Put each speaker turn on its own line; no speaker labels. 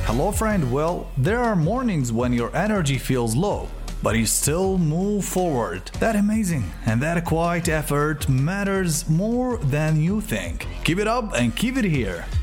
Hello, friend. Well, there are mornings when your energy feels low, but you still move forward. That's amazing, and that quiet effort matters more than you think. Keep it up and keep it here.